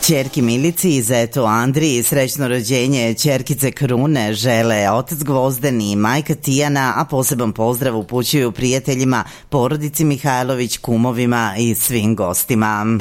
Ćerki Milici i zetu Andriji srećno rođenje ćerkice Krune žele otac Gvozden i majka Tijana, a poseban pozdrav upućuju prijateljima, porodici Mihajlović, kumovima i svim gostima.